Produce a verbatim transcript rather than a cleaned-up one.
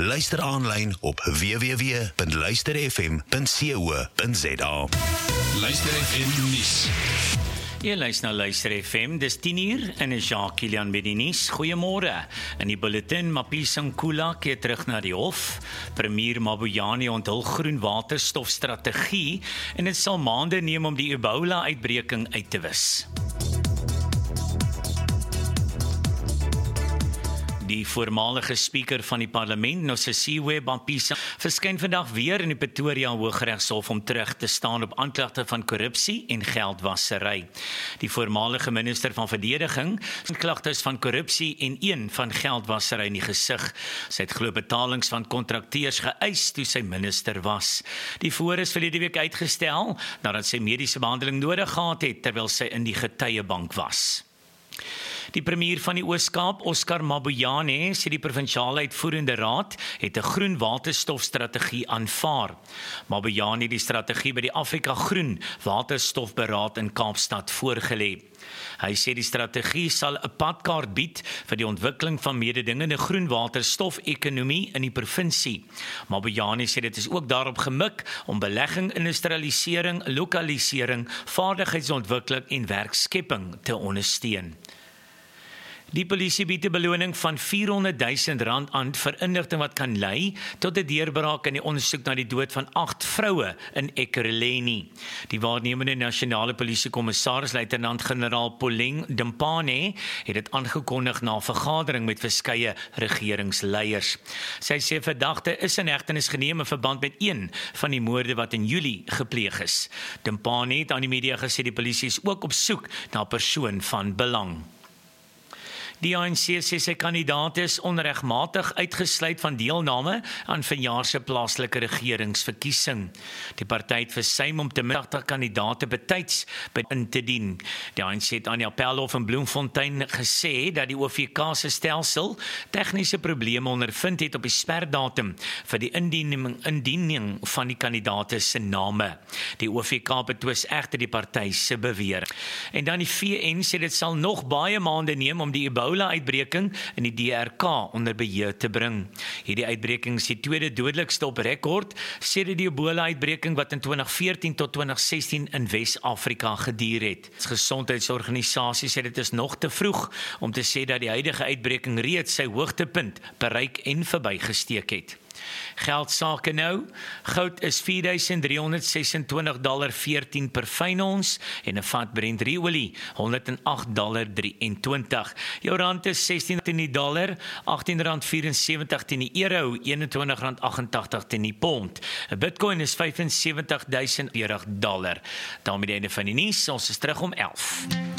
Luister aanlyn op w w w punt luister f m punt co punt z a. Luister F M nuus. Jy luister na Luister F M, dis tien uur en is Jacques Kilian met die nuus. Goeiemôre. In die bulletin, Mapisa Nkula keer terug na die hof. Premier Mabuyane onthul groen waterstofstrategie en dit sal maande neem om die Ebola-uitbreking uit te wis. Die voormalige speaker van die parlement, Nosisiwe Mapisa, verskyn vandag weer in die Pretoria Hooggeregshof om terug te staan op aanklagte van korrupsie en geldwasery. Die voormalige minister van verdediging het klagtes van korrupsie en een van geldwasery in die gesig. Sy het glo betalings van kontrakteurs geëis toe sy minister was. Die verhoor is verlede week uitgestel nadat sy mediese behandeling nodig gehad het terwyl sy in die getuiebank was. Die premier van die Oos-Kaap, Oscar Mabuyane, sê die provinsiale uitvoerende raad het 'n groen waterstofstrategie aanvaar. Mabuyane het die strategie by die Afrika Groen Waterstofberaad in Kaapstad voorgelê. Hy sê die strategie sal 'n padkaart bied vir die ontwikkeling van mededingende groen waterstof-ekonomie in die provinsie. Mabuyane sê dit is ook daarop gemik om belegging, industrialisering, lokalisering, vaardigheidsontwikkeling en werkskepping te ondersteun. Die polisie bied 'n beloning van vierhonderd duisend rand aan vir inligting wat kan lei tot 'n deurbraak in die ondersoek na die dood van agt vroue in Ekurhuleni. Die waarnemende nasionale polisiekommissaris, luitenant-generaal Poleng Dimpane, het dit aangekondig na 'n vergadering met verskeie regeringsleiers. Sy sê verdagte is in hegtenis geneem in verband met een van die moorde wat in Julie gepleeg is. Dimpane het aan die media gesê die polisie is ook op soek na 'n persoon van belang. Die A N C sê sy kandidaat is onregmatig uitgesluit van deelname aan vanjaar se plaaslike regeringsverkiesing. Die party het versuim om ten minste agtig kandidaate betyds in te dien. Die A N C het aan die Appelhof in Bloemfontein gesê dat die O V K se stelsel tegniese probleme ondervind het op die sperdatum vir die indiening, indiening van die kandidaate se name. Die O V K betwis egter die party se beweer. En dan die V N sê dit sal nog baie maande neem om die Ebola-uitbreking in die D R K onder beheer te bring. Hierdie uitbreking is die tweede dodelikste op rekord sedert die Ebola-uitbreking wat in twintig veertien tot twintig sestien in Wes-Afrika geduur het. Die Gesondheidsorganisasie sê dit is nog te vroeg om te sê dat die huidige uitbreking reeds sy hoogtepunt bereik en verbygesteek het. Geldsake nou, goud is vier duisend drie honderd sesentwintig komma veertien per fyn ons en 'n vat Brent olie honderd agt komma drieëntwintig. Jou rand is sestien teen die dollar, agttien rand vierensewentig teen die euro, eenentwintig rand agt-en-tagtig teen die pond. 'n Bitcoin is vyfensewentig duisend veertig dollar. Daarmee die einde van die nuus, ons is terug om elf.